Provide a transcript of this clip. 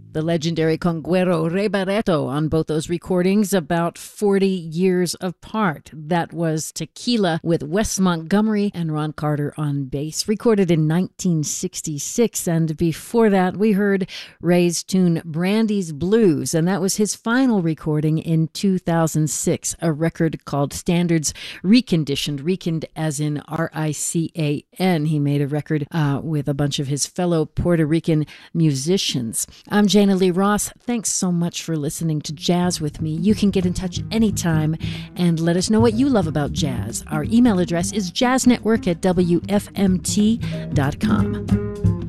The legendary Conguero Ray Barreto on both those recordings, about 40 years apart. That was Tequila with Wes Montgomery and Ron Carter on bass, recorded in 1966. And before that, we heard Ray's tune Brandy's Blues, and that was his final recording in 2006, a record called Standards Reconditioned, reconed as in R-I-C-A-N. He made a record with a bunch of his fellow Puerto Rican musicians. I'm Jana Lee Ross. Thanks so much for listening to Jazz with me. You can get in touch anytime and let us know what you love about jazz. Our email address is jazznetwork@wfmt.com.